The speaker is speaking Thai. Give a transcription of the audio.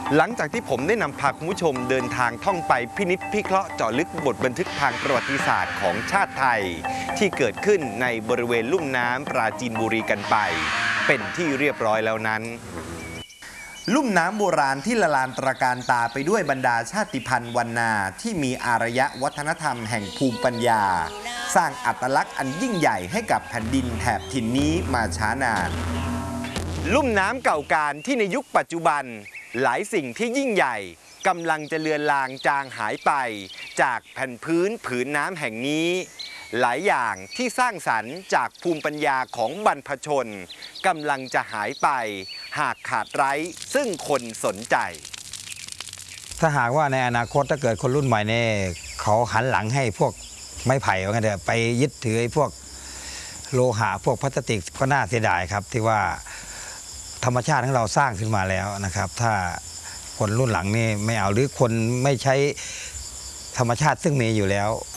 หลังจากที่ผมได้นำพาคุณผู้ชมเดินทางท่องไปพินิจพิเคราะห์เจาะลึกบทบันทึกทางประวัติศาสตร์ของชาติไทยที่เกิดขึ้นในบริเวณลุ่มน้ำปราจีนบุรีกันไปเป็นที่เรียบร้อยแล้วนั้นลุ่มน้ำโบราณที่ละลานตระการตาไปด้วยบรรดาชาติพันธุ์วรรณาที่มีอารยวัฒนธรรมแห่งภูมิปัญญาสร้างอัตลักษณ์อันยิ่งใหญ่ให้กับแผ่นดินแถบถิ่นนี้มาช้านานลุ่มน้ำเก่าการที่ในยุคปัจจุบันหลายสิ่งที่ยิ่งใหญ่กำลังจะเลือนลางจางหายไปจากแผ่นพื้นผืนน้ำแห่งนี้หลายอย่างที่สร้างสรรค์จากภูมิปัญญาของบรรพชนกำลังจะหายไปหากขาดไร้ซึ่งคนสนใจถ้าหากว่าในอนาคตถ้าเกิดคนรุ่นใหม่เนี่ยเขาหันหลังให้พวกไม้ไผ่ว่างั้นเถอะไปยึดถือพวกโลหะพวกพลาสติกก็น่าเสียดายครับที่ว่าธรรมชาติของเราสร้างขึ้นมาแล้วนะครับถ้าคนรุ่นหลังนี่ไม่เอาหรือคนไม่ใช้ธรรมชาติซึ่งมีอยู่แล้ว